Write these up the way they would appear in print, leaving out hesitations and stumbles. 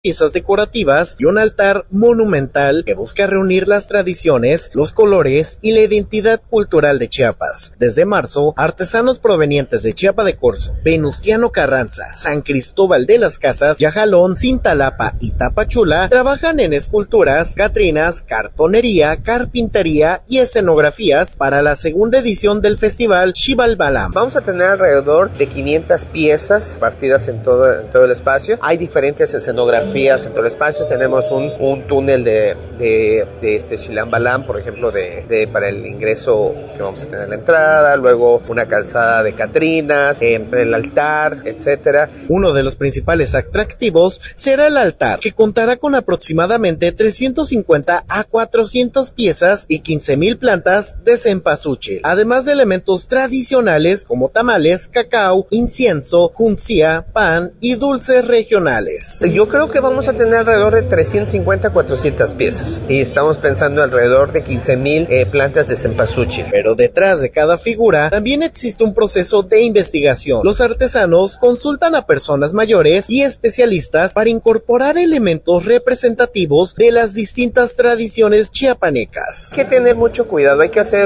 piezas decorativas y un altar monumental que busca reunir las tradiciones, los colores y la identidad cultural de Chiapas. Desde marzo, artesanos provenientes de Chiapa de Corzo, Venustiano Carranza, San Cristóbal de las Casas, Yajalón, Cintalapa y Tapachula trabajan en esculturas, catrinas, cartonería, carpintería y escenografías para la segunda edición del festival Xibalbalam. Vamos a tener alrededor de 500 piezas partidas en todo el espacio. Hay diferentes escenografías en todo el espacio. Tenemos un túnel de Xibalbalam, por ejemplo, para el ingreso que vamos a tener en la entrada, luego una calzada de catrinas, el altar, etcétera. Uno de los principales atractivos será el altar, que contará con aproximadamente 350 a 400 piezas y 15,000 plantas de cempasúchil, además de elementos tradicionales como tamales, cacao, incienso, juncía, pan y dulces regionales. Yo creo que vamos a tener alrededor de 350 a 400 piezas y estamos pensando alrededor de 15,000 plantas de cempasúchil. Pero detrás de cada figura también existe un proceso de investigación. Los artesanos consultan a personas mayores y especialistas para incorporar elementos representativos de las distintas tradiciones chiapanecas. Hay que tener mucho cuidado, hay que hacer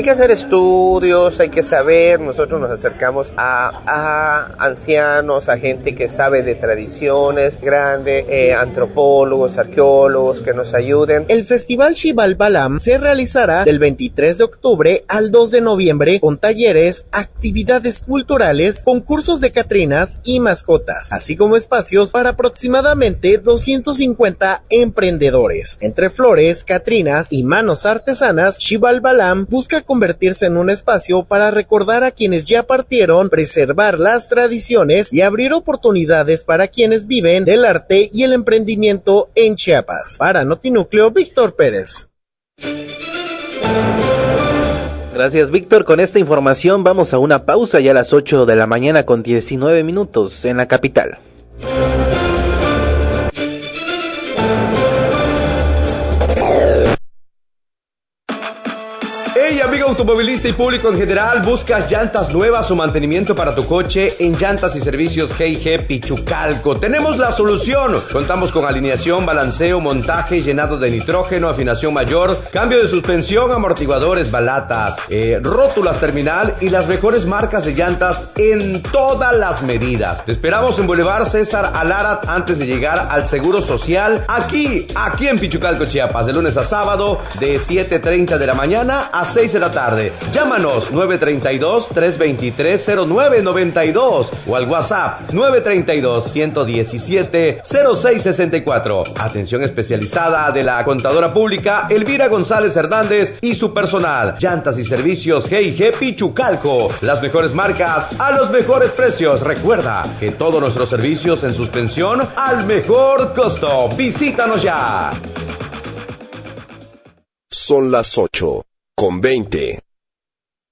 estudios, hay que saber. Nosotros nos acercamos a ancianos, a gente que sabe de tradiciones grandes, antropólogos, arqueólogos que nos ayuden. El Festival Xibalbalam se realizará del 23 de octubre al 2 de noviembre con talleres, actividades culturales, concursos de catrinas y mascotas, así como espacios para aproximadamente 250 emprendedores. Entre flores, catrinas y manos artesanas, Xibalbalam busca convertirse en un espacio para recordar a quienes ya partieron, preservar las tradiciones y abrir oportunidades para quienes viven del arte y el emprendimiento en Chiapas. Para Notinúcleo, Víctor Pérez. Gracias, Víctor. Con esta información vamos a una pausa ya a las 8 de la mañana con 19 minutos en la capital. Hey, amigo automovilista y público en general, ¿buscas llantas nuevas o mantenimiento para tu coche? En Llantas y Servicios G&G Pichucalco tenemos la solución. Contamos con alineación, balanceo, montaje, llenado de nitrógeno, afinación mayor, cambio de suspensión, amortiguadores, balatas, rótulas terminal y las mejores marcas de llantas en todas las medidas. Te esperamos en Boulevard César Alarat antes de llegar al Seguro Social, aquí en Pichucalco, Chiapas, de lunes a sábado de 7:30 de la mañana a 6 de la tarde. Llámanos 932-323-0992 o al WhatsApp 932-117-0664. Atención especializada de la contadora pública Elvira González Hernández y su personal. Llantas y Servicios G&G Pichucalco. Las mejores marcas a los mejores precios. Recuerda que todos nuestros servicios en suspensión al mejor costo. Visítanos ya. Son las 8:20.